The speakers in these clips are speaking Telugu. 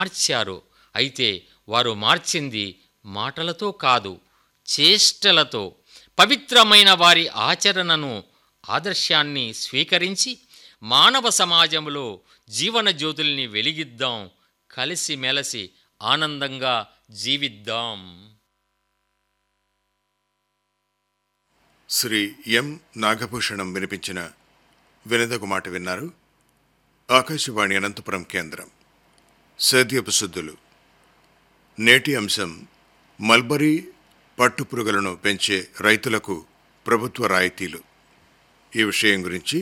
మార్చారు. అయితే వారు మార్చింది మాటలతో కాదు, చేష్టలతో. పవిత్రమైన వారి ఆచరణను, ఆదర్శాన్ని స్వీకరించి మానవ సమాజంలో జీవన జ్యోతుల్ని వెలిగిద్దాం. కలిసిమెలసి ఆనందంగా జీవిద్దాం. శ్రీ ఎం నాగభూషణం వినిపించిన వినదగు మాట విన్నారు. ఆకాశవాణి అనంతపురం కేంద్రం. సేద్యపు శుద్ధులు. నేటి అంశం మల్బరీ పట్టుపురుగులను పెంచే రైతులకు ప్రభుత్వ రాయితీలు. ఈ విషయం గురించి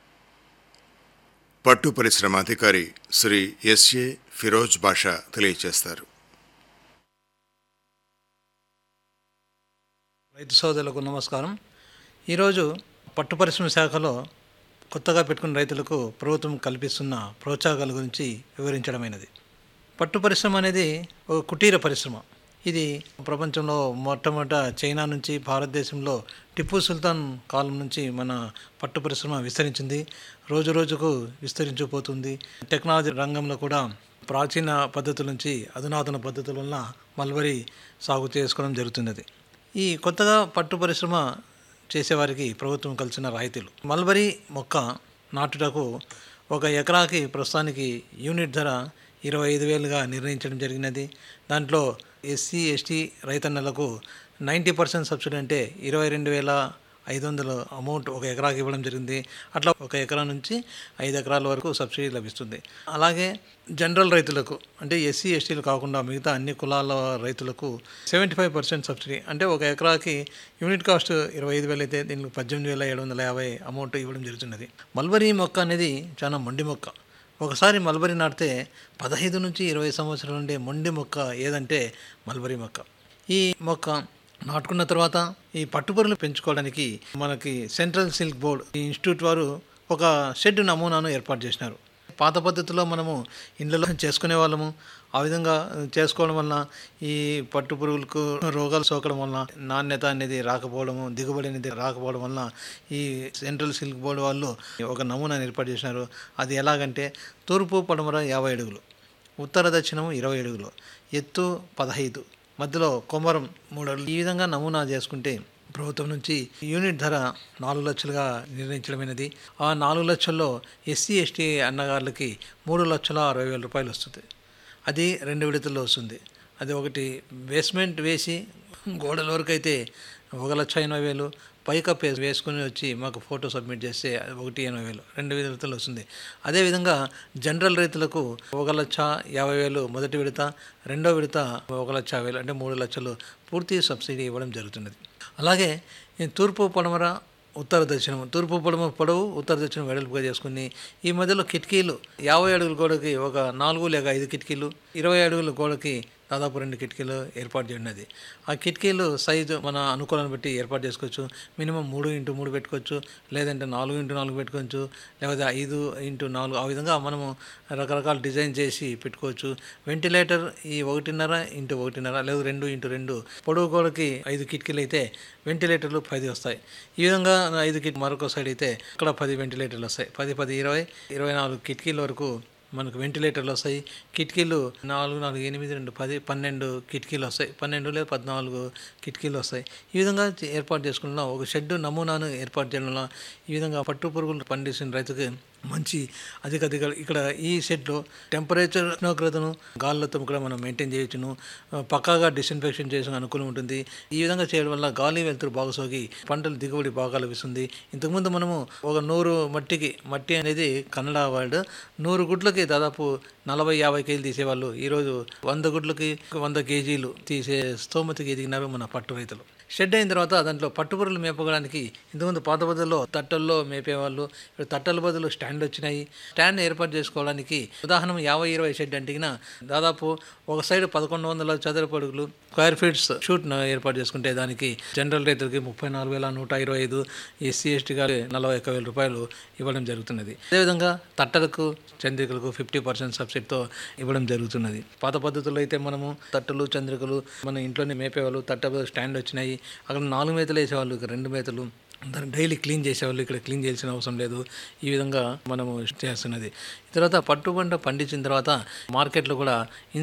పట్టు పరిశ్రమ అధికారి శ్రీ ఎస్ఏ ఫిరోజ్ బాషా తెలియజేస్తారు. రైతు సోదరులకు నమస్కారం. ఈరోజు పట్టు పరిశ్రమ శాఖలో కొత్తగా పెట్టుకున్న రైతులకు ప్రభుత్వం కల్పిస్తున్న ప్రోత్సాహకాల గురించి వివరించడమైనది. పట్టు పరిశ్రమ అనేది ఒక కుటీర పరిశ్రమ. ఇది ప్రపంచంలో మొట్టమొదట చైనా నుంచి భారతదేశంలో టిప్పు సుల్తాన్ కాలం నుంచి మన పట్టు పరిశ్రమ విస్తరించింది. రోజు రోజుకు విస్తరించిపోతుంది. టెక్నాలజీ రంగంలో కూడా ప్రాచీన పద్ధతుల నుంచి అధునాతన పద్ధతుల వల్ల మల్బరీ సాగు చేసుకోవడం జరుగుతున్నది. ఈ కొత్తగా పట్టు పరిశ్రమ చేసేవారికి ప్రభుత్వం కలిసిన రాయితీలు. మల్బరీ మొక్క నాటుటకు ఒక ఎకరాకి ప్రస్తుతానికి యూనిట్ ధర 25,000గా నిర్ణయించడం జరిగినది. దాంట్లో ఎస్సీ ఎస్టీ రైతన్నలకు 90% సబ్సిడీ అంటే 22,500 అమౌంట్ ఒక ఎకరాకి ఇవ్వడం జరిగింది. అట్లా ఒక ఎకరా నుంచి 5 ఎకరాల వరకు సబ్సిడీ లభిస్తుంది. అలాగే జనరల్ రైతులకు అంటే ఎస్సీ ఎస్టీలు కాకుండా మిగతా అన్ని కులాల రైతులకు 75% సబ్సిడీ అంటే ఒక ఎకరాకి యూనిట్ కాస్ట్ 25,000 అయితే దీనికి 18,750 అమౌంట్ ఇవ్వడం జరుగుతున్నది. మల్బరీ మొక్క అనేది చాలా మొండి మొక్క. ఒకసారి మల్బరీ నాటితే 15 నుంచి 20 సంవత్సరాల నుండి మొండి మొక్క ఏదంటే మల్బరీ మొక్క. ఈ మొక్క నాటుకున్న తర్వాత ఈ పట్టుపురుగులు పెంచుకోవడానికి మనకి సెంట్రల్ సిల్క్ బోర్డ్ ఈ ఇన్స్టిట్యూట్ వారు ఒక షెడ్ నమూనాను ఏర్పాటు చేసినారు. పాత పద్ధతిలో మనము ఇండ్లలో చేసుకునే వాళ్ళము. ఆ విధంగా చేసుకోవడం వలన ఈ పట్టు పురుగులకు రోగాలు సోకడం వలన నాణ్యత అనేది రాకపోవడము, దిగుబడి అనేది రాకపోవడం వలన ఈ సెంట్రల్ సిల్క్ బోర్డు వాళ్ళు ఒక నమూనాను ఏర్పాటు చేసినారు. అది ఎలాగంటే తూర్పు పడమర 50 అడుగులు, ఉత్తర దక్షిణము 20 అడుగులు, ఎత్తు 15, మధ్యలో కొమరం 3 అడుగులు. ఈ విధంగా నమూనా చేసుకుంటే ప్రభుత్వం నుంచి యూనిట్ ధర 4 లక్షలుగా నిర్ణయించడమైనది. ఆ 4 లక్షల్లో ఎస్సీ ఎస్టీ అన్నగారులకి 3,60,000 రూపాయలు వస్తుంది. అది 2 విడతల్లో వస్తుంది. అది ఒకటి బేస్మెంట్ వేసి గోడల వరకు అయితే 1,80,000, పైకప్పు వేసుకుని వచ్చి మాకు ఫోటో సబ్మిట్ చేస్తే 1,80,000, 2 విడతలు వస్తుంది. అదేవిధంగా జనరల్ రైతులకు 1,50,000 మొదటి విడత, రెండో విడత 1,50,000 అంటే 3 లక్షలు పూర్తి సబ్సిడీ ఇవ్వడం జరుగుతున్నది. అలాగే తూర్పు పడమర ఉత్తర దక్షిణం, తూర్పు పడమర పొడవు, ఉత్తర దక్షిణం వెడల్పుగా చేసుకుని ఈ మధ్యలో కిటికీలు 50 అడుగుల గోడకి ఒక 4 లేక 5 కిటికీలు, 20 అడుగుల గోడకి దాదాపు 2 కిటికీలు ఏర్పాటు చేయనున్నది. ఆ కిటికీలు సైజు మన అనుకూలాన్ని బట్టి ఏర్పాటు చేసుకోవచ్చు. మినిమం 3x3 పెట్టుకోవచ్చు, లేదంటే 4x4 పెట్టుకోవచ్చు, లేకపోతే 5x4 ఆ విధంగా మనము రకరకాల డిజైన్ చేసి పెట్టుకోవచ్చు. వెంటిలేటర్ ఈ 1.5x1 లేదా 2x2 పొడవు గోడకి 5 కిటికీలు అయితే వెంటిలేటర్లు 10 వస్తాయి. ఈ విధంగా 5 కిటికీ మరొక సైడ్ అయితే అక్కడ 10 వెంటిలేటర్లు వస్తాయి. 10, 10, 20, 24 కిటికీల వరకు మనకు వెంటిలేటర్లు వస్తాయి. కిటికీలు 4, 4, 8, 2, 10, 12 కిటికీలు వస్తాయి. 12 లేదా 14 కిటికీలు వస్తాయి. ఈ విధంగా ఏర్పాటు చేసుకున్న ఒక షెడ్ నమూనాను ఏర్పాటు చేయడం వల్ల ఈ విధంగా పట్టు పురుగులు పండించిన రైతుకి మంచి అధిక ఇక్కడ ఈ షెడ్లో టెంపరేచర్ ఉష్ణోగ్రతను గాలులతో కూడా మనం మెయింటైన్ చేయొచ్చును. పక్కాగా డిస్ఇన్ఫెక్షన్ చేసిన అనుకూలం ఉంటుంది. ఈ విధంగా చేయడం వల్ల గాలి వెలుతురు బాగా సోకి పంటలు దిగుబడి బాగా లభిస్తుంది. ఇంతకుముందు మనము ఒక 100 మట్టి అనేది కన్నడ వర్డ్, 100 గుడ్లకి దాదాపు 40-50 కేజీలు తీసేవాళ్ళు. ఈరోజు 100 గుడ్లకి 100 కేజీలు తీసే స్తోమతకి ఎదిగినారు మన పట్టు రైతులు. షెడ్ అయిన తర్వాత దాంట్లో పట్టుపురుగులు మేపడానికి ఇంతకుముందు పాత బదుల్లో తట్టల్లో మేపేవాళ్ళు. ఇప్పుడు తట్టల బదులు స్టాండ్ వచ్చినాయి. స్టాండ్ ఏర్పాటు చేసుకోవడానికి ఉదాహరణ 50-20 షెడ్ అంటే దాదాపు ఒక సైడ్ 1,100 చదరపు అడుగులు స్క్వేర్ ఫీట్స్ షూట్ ఏర్పాటు చేసుకుంటే దానికి జనరల్ రైతులకి 34,125, ఎస్సీ ఎస్టీ గారి 41,000 రూపాయలు ఇవ్వడం జరుగుతున్నది. అదేవిధంగా తట్టలకు చంద్రికలకు 50% సబ్సిడీతో ఇవ్వడం జరుగుతున్నది. పాత పద్ధతుల్లో అయితే మనము తట్టలు చంద్రికలు మన ఇంట్లోనే మేపేవాళ్ళు. తట్ట స్టాండ్ వచ్చినాయి, అక్కడ 4 మేతలు వేసేవాళ్ళు, 2 మేతలు దాన్ని డైలీ క్లీన్ చేసేవాళ్ళు ఇక్కడ క్లీన్ చేయాల్సిన అవసరం లేదు. ఈ విధంగా మనము చేస్తున్నది. తర్వాత పట్టు పంట పండించిన తర్వాత మార్కెట్లో కూడా